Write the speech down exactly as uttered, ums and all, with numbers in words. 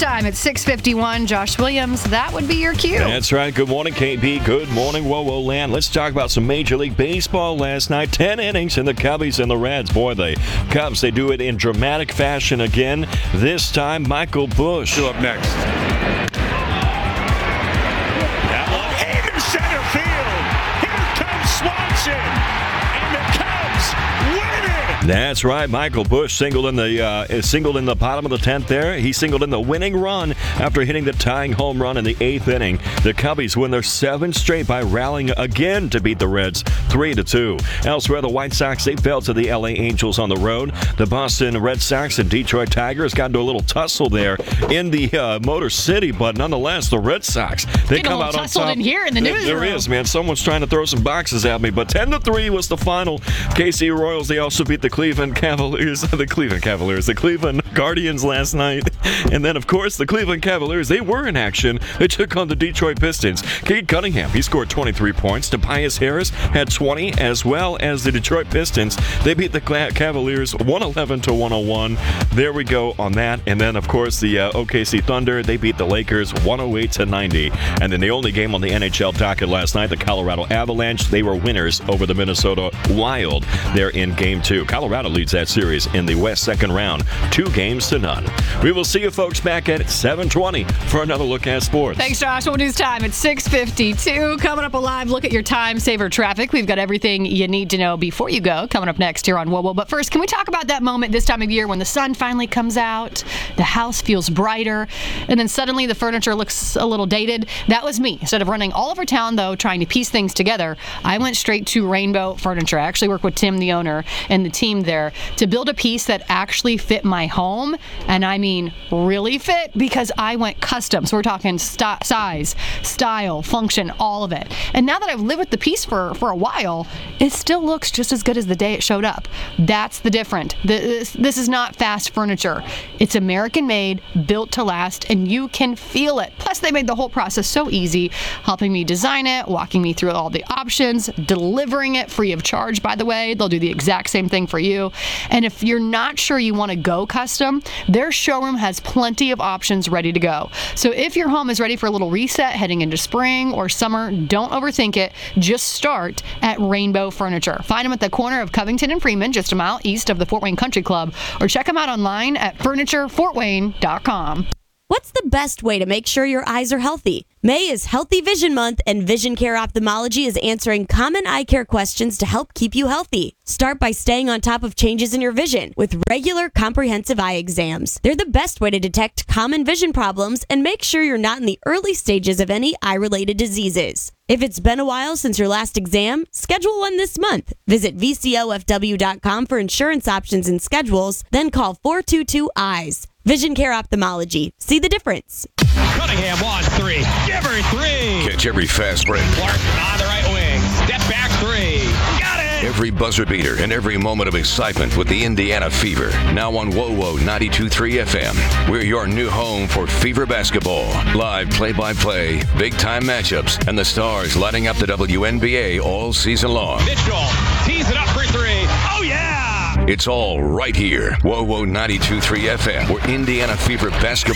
time at six fifty-one. Josh Williams, that would be your cue. That's right. Good morning, K B. Good morning, Whoa Whoa Land. Let's talk about some Major League Baseball last night. Ten innings in the Cubbies and the Reds. Boy, the Cubs, they do it in dramatic fashion again. This time, Michael Busch. Still up next. That one in center field. Here comes Swanson. And the Cubs win it. That's right. Michael Busch singled in the uh, singled in the bottom of the tenth there. He singled in the winning run after hitting the tying home run in the eighth inning. The Cubbies win their seventh straight by rallying again to beat the Reds three to two. Elsewhere, the White Sox, they fell to the L A Angels on the road. The Boston Red Sox and Detroit Tigers got into a little tussle there in the uh, Motor City, but nonetheless, the Red Sox, they Getting come a out on tussled top. in here in the there, newsroom. there is, man. Someone's trying to throw some boxes at me, but ten to three was the final. K C Royals, they also beat the Cleveland Cavaliers, the Cleveland Cavaliers, the Cleveland Guardians last night. And then, of course, the Cleveland Cavaliers, they were in action. They took on the Detroit Pistons. Cade Cunningham, he scored twenty-three points. Tobias Harris had twenty, as well as the Detroit Pistons. They beat the Cavaliers one eleven to one oh one. There we go on that. And then, of course, the uh, O K C Thunder, they beat the Lakers one oh eight to ninety. And then the only game on the N H L docket last night, the Colorado Avalanche, they were winners over the Minnesota Wild. They're in game two. Colorado leads that series in the West second round, two games to none. We will see you folks back at seven twenty for another look at sports. Thanks, Josh. What news time? It's six fifty-two. Coming up a live look at your time saver traffic. We've got everything you need to know before you go. Coming up next here on Whoa Whoa. But first, can we talk about that moment this time of year when the sun finally comes out, the house feels brighter, and then suddenly the furniture looks a little dated? That was me. Instead of running all over town, though, trying to piece things together, I went straight to Rainbow Furniture. I actually work with Tim, the owner, and the team there to build a piece that actually fit my home. And I mean really fit, because I went custom. So we're talking st- size, style, function, all of it. And now that I've lived with the piece for, for a while, it still looks just as good as the day it showed up. That's the difference. This, this is not fast furniture. It's American made, built to last, and you can feel it. Plus, they made the whole process so easy, helping me design it, walking me through all the options, delivering it free of charge, by the way. They'll do the exact same thing for you. And if you're not sure you want to go custom, their showroom has plenty of options ready to go. So if your home is ready for a little reset heading into spring or summer, don't overthink it. Just start at Rainbow Furniture. Find them at the corner of Covington and Freeman, just a mile east of the Fort Wayne Country Club, or check them out online at furniture fort wayne dot com. What's the best way to make sure your eyes are healthy? May is Healthy Vision Month, and Vision Care Ophthalmology is answering common eye care questions to help keep you healthy. Start by staying on top of changes in your vision with regular comprehensive eye exams. They're the best way to detect common vision problems and make sure you're not in the early stages of any eye-related diseases. If it's been a while since your last exam, schedule one this month. Visit V C O F W dot com for insurance options and schedules, then call four two two eyes. Vision Care Ophthalmology. See the difference. Cunningham wants three. Give her three. Catch every fast break. Clark on the right wing. Step back three. Got it. Every buzzer beater and every moment of excitement with the Indiana Fever. Now on Whoa Whoa ninety-two point three F M. We're your new home for Fever basketball. Live play-by-play, big-time matchups, and the stars lighting up the W N B A all season long. Mitchell tees it up for three. Oh, yeah. It's all right here. Whoa Whoa ninety-two point three F M, where Indiana Fever basketball